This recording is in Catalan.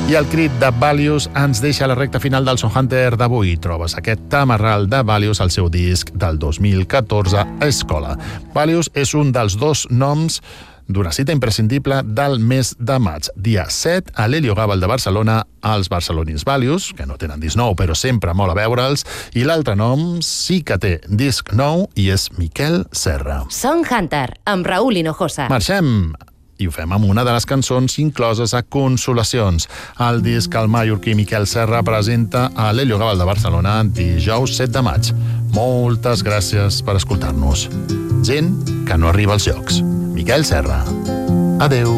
I el crit de Valius ens deixa la recta final del Son Hunter d'avui. Trobes aquest tamarral de Valius al seu disc del 2014, Escola. Valius és un dels dos noms d'una cita imprescindible del mes de maig. Dia 7, a l'Helio Gabal de Barcelona, els barcelonins Valius, que no tenen disc nou, però sempre mola veure'ls, i l'altre nom sí que té disc nou i és Miquel Serra. Son Hunter, amb Raúl Hinojosa. Marxem! I ho fem amb una de les cançons incloses a Consolacions. El disc el mallorquí Miquel Serra presenta a l'Helio Gabal de Barcelona dijous 7 de maig. Moltes gràcies per escoltar-nos. Gent que no arriba als llocs. Miquel Serra. Adeu.